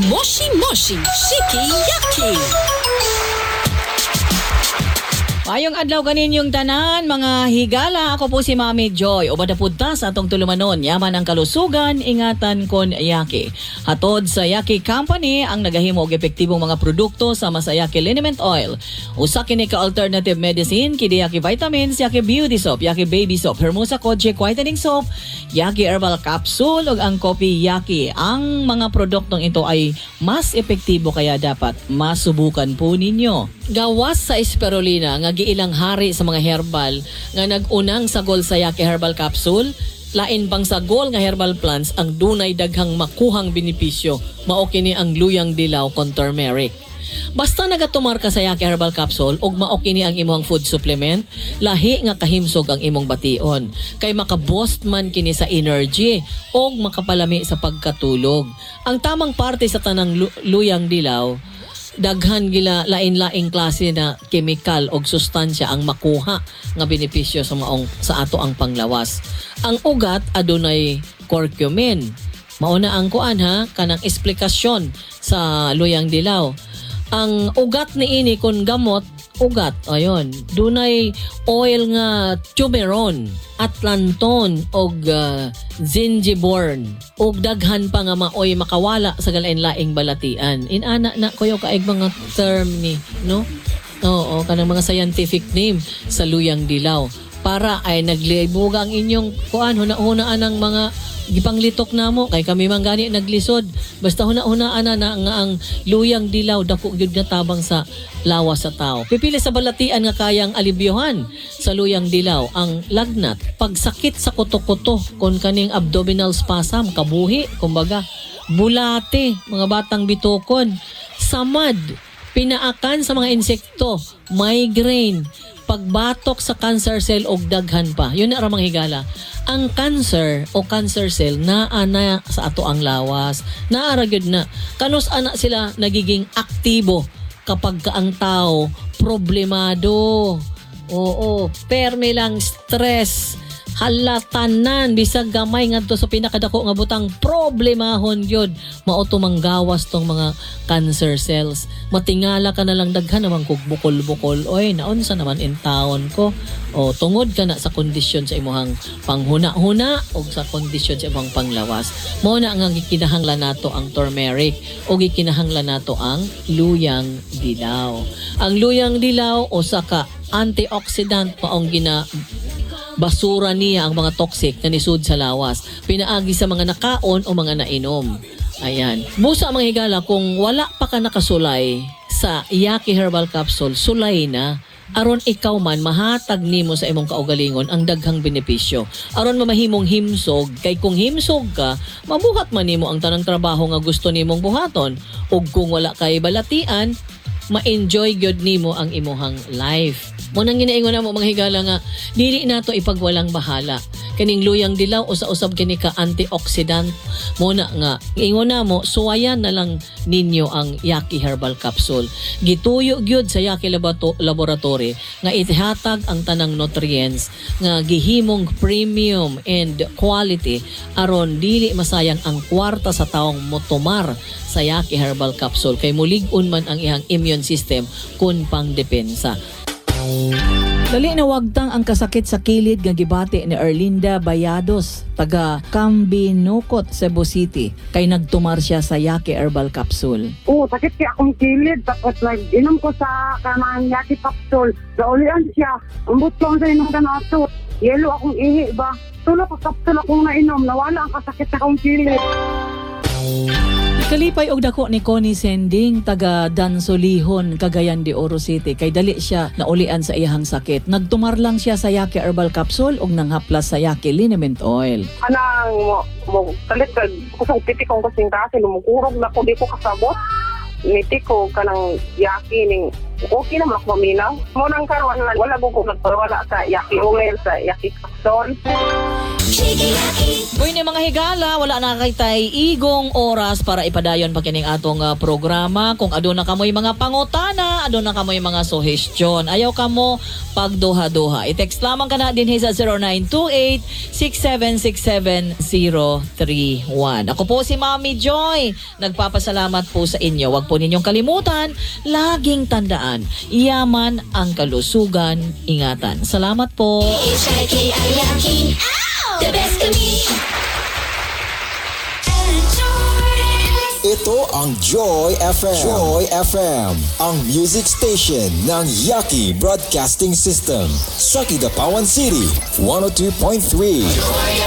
Moshi Moshi Shiki Yaki. Mayong adlaw kaninyong tanan, mga higala. Ako po si Mami Joy. Ubada punta sa atong tulumanon. Yaman ang kalusugan, ingatan kon Yaki. Hatod sa Yaki Company ang nagahimo og epektibong mga produkto sama sa Yaki Liniment Oil. Usa kini ka alternative medicine, kini Yaki Vitamins, Yaki Beauty Soap, Yaki Baby Soap, Hermosa Kojic Whitening Soap, Yaki Herbal Capsule ug ang Coffee Yaki. Ang mga produktong ito ay mas epektibo kaya dapat masubukan po ninyo. Gawas sa spirulina nga giilang hari sa mga herbal nga nag-unang sagol sa Yaki Herbal Capsule, lain pang sagol nga herbal plants ang dunay daghang makuhang benepisyo. Mao kini ang luyang dilaw kon turmeric. Basta nagatumar ka sa Yaki Herbal Capsule ug mao kini ang imong food supplement, lahi nga kahimsog ang imong bation. Kay maka-boost man kini sa energy ug makapalami sa pagkatulog. Ang tamang parte sa tanang luyang dilaw, daghan gila lain-laing klase na kemikal o sustansya ang makuha nga benepisyo sa ato ang panglawas. Ang ugat adunay curcumin. Mauna ang kuan kanang eksplikasyon sa luyang dilaw. Ang ugat niini kun gamot ugat, ayon, dunay oil nga turmeron, atlanton og zingiborn og daghan pa nga maoy makawala sa galain-laing balatian. Inana na kuyo kaig mga term ni, no? Oo, kanang mga scientific name sa luyang dilaw para ay naglibog ang inyong kuan huna-hunaan ng mga gipanglitok namo kay kami man gani naglisod. Basta huna-hunaan na nga ang luyang dilaw dako gyud nga tabang sa lawas sa tao. Pipili sa balatian nga kayang alibyohan sa luyang dilaw ang lagnat, pagsakit sa kuto-kuto kon kaning abdominal spasm, kabuhi, kumbaga, bulate, mga batang bitokon, samad, pinaakan sa mga insekto, migraine, pagbatok sa cancer cell og daghan pa. Yun na ramang higala. Ang cancer o cancer cell naa na sa ato ang lawas. Naara gyud na. Kanos ana sila nagiging aktibo kapag ka ang tao problemado. Oo, perme lang stress. Halatanan bisag gamay ngadto sa pinakadako nga butang problemahon gyud mao to manggawas tong mga cancer cells. Matingala ka na lang daghan naman kog bukol-bukol. Oy, naunsa naman in taon ko. O tungod ka na sa kondisyon sa imong panghuna-huna o sa kondisyon sa imong panglawas. Mao na nga gikinahanglan nato ang turmeric o gikinahanglan nato ang luyang dilaw. Ang luyang dilaw usa ka antioxidant paong basura niya ang mga toxic na nisud sa lawas. Pinaagi sa mga nakaon o mga nainom. Ayan. Busa mga higala, kung wala pa ka nakasulay sa Yaki Herbal Capsule, sulay na. Aron ikaw man, mahatag nimo sa imong kaugalingon ang daghang benepisyo. Aron mamahimong himsog, kay kung himsog ka, mabuhat man nimo ang tanang trabaho nga gusto nimong buhaton. Ug kung wala kay balatian, ma-enjoy gyud nimo ang imuhang life. Munang ginaingon na mo mga higala nga, dili nato ipagwalang bahala. Kaning luyang dilaw, usab kini ka antioxidant. Muna nga, ingon na mo, suwayan na lang ninyo ang Yaki Herbal Capsule. Gituyo gyud sa Yaki Laboratory nga itihatag ang tanang nutrients nga gihimong premium and quality aron dili masayang ang kwarta sa taong motumar sa Yaki Herbal Capsule kay mulig-on man ang iyang immune system kun pangdepensa. Dali na wagtang ang kasakit sa kilid nga gibati ni Erlinda Bayados, taga Cambinocot, Cebu City, kay nagtumar siya sa Yaki Herbal Capsule. Sakit kaya akong kilid. Tapos inom ko sa kanang Yaki Capsule. Naulian siya. Ambot ko ang sa inom ka na ito. Yelo akong ihi ba? Tula pa capsule akong nainom. Nawala ang kasakit sa akong kilid. Kalipay og dako ni Connie Sending, taga Dansolihon, Cagayan de Oro City, kay dali siya naulian sa iyang sakit. Nagtumar lang siya sa Yaki Herbal Capsule ug nanghaplas sa Yaki Liniment Oil. Anang mo kalit kusang piti kong kasing kasi lumukurog na ko di ko kasabot. Niti ko kanang Yaki ning okay naman ako maminaw. Mo nang karon wala ko nagpawala sa Yaki oil, sa Yaki Capsule. Uy ni mga higala, wala na kay tay igong oras para ipadayon pa kining atong programa. Kung aduna kamoy mga pangutana, aduna kamoy mga suhestyon. Ayaw kamo pagduha-duha. I-text lamang ka na din sa 0928-6767-031. Ako po si Mami Joy. Nagpapasalamat po sa inyo. Huwag po ninyong kalimutan, laging tandaan, yaman ang kalusugan, ingatan. Salamat po. The best of me. Ito ang Joy FM. Joy FM, ang music station ng Yaki Broadcasting System sa Kidapawan City, 102.3.